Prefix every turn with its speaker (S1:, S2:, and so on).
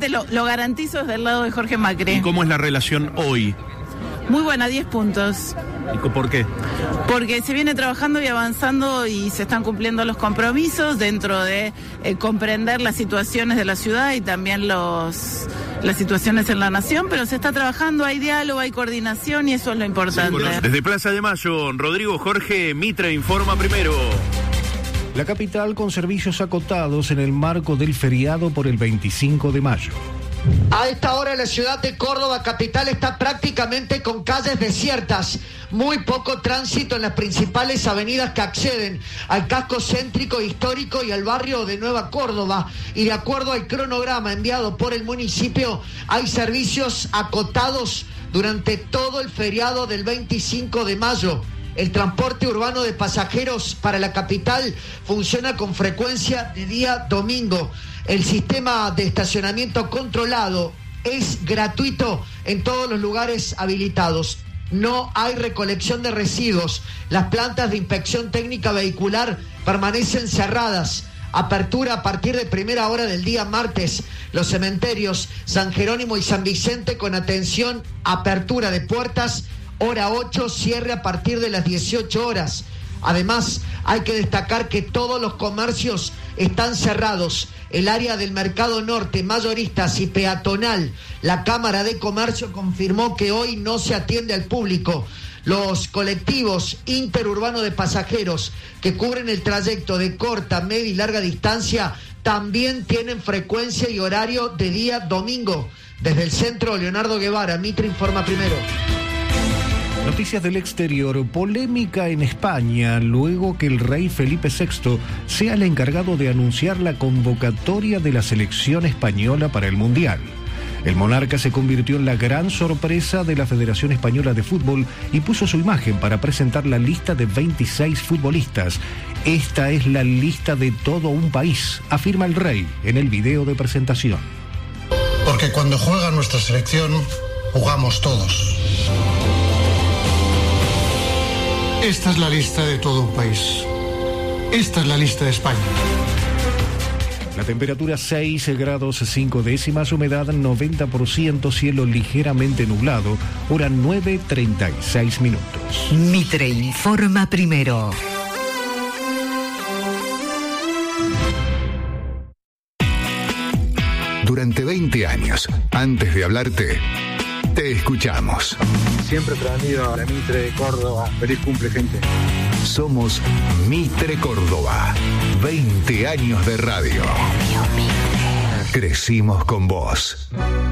S1: absolutamente, lo garantizo desde el lado de Jorge Macri.
S2: ¿Y cómo es la relación hoy?
S1: Muy buena, 10 puntos.
S2: ¿Y por qué?
S1: Porque se viene trabajando y avanzando y se están cumpliendo los compromisos dentro de comprender las situaciones de la ciudad y también las situaciones en la nación, pero se está trabajando, hay diálogo, hay coordinación y eso es lo importante.
S2: Sí, bueno, desde Plaza de Mayo, Rodrigo Jorge Mitre informa primero.
S3: La capital con servicios acotados en el marco del feriado por el 25 de mayo.
S4: A esta hora la ciudad de Córdoba capital está prácticamente con calles desiertas, muy poco tránsito en las principales avenidas que acceden al casco céntrico histórico y al barrio de Nueva Córdoba, y de acuerdo al cronograma enviado por el municipio hay servicios acotados durante todo el feriado del 25 de mayo. El transporte urbano de pasajeros para la capital funciona con frecuencia de día domingo. El sistema de estacionamiento controlado es gratuito en todos los lugares habilitados. No hay recolección de residuos. Las plantas de inspección técnica vehicular permanecen cerradas. Apertura a partir de primera hora del día martes. Los cementerios San Jerónimo y San Vicente con atención, apertura de puertas, hora 8, cierre a partir de las 18 horas. Además, hay que destacar que todos los comercios están cerrados. El área del Mercado Norte, mayoristas y peatonal, la Cámara de Comercio confirmó que hoy no se atiende al público. Los colectivos interurbanos de pasajeros que cubren el trayecto de corta, media y larga distancia también tienen frecuencia y horario de día domingo. Desde el centro, Leonardo Guevara, Mitre informa primero.
S3: Noticias del exterior, polémica en España, luego que el rey Felipe VI sea el encargado de anunciar la convocatoria de la selección española para el Mundial. El monarca se convirtió en la gran sorpresa de la Federación Española de Fútbol y puso su imagen para presentar la lista de 26 futbolistas. Esta es la lista de todo un país, afirma el rey en el video de presentación.
S5: Porque cuando juega nuestra selección, jugamos todos. Esta es la lista de todo un país. Esta es la lista de España.
S3: La temperatura 6 grados 5 décimas, humedad 90%, cielo ligeramente nublado, hora 9:36 minutos.
S6: Mitre informa primero.
S7: Durante 20 años, antes de hablarte, te escuchamos.
S8: Siempre prendido a la Mitre de Córdoba. Feliz cumple, gente.
S7: Somos Mitre Córdoba. 20 años de radio. Crecimos con vos.